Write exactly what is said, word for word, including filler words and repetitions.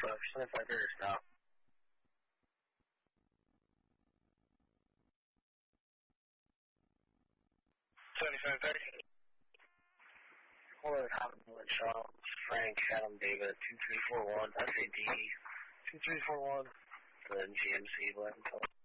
truck, seventy-five thirty stop. seventy-five thirty. Ford, Hopkins, Charles, Frank, Adam, David, two three four one, S A D, two three four one, the G M C, Black and Color.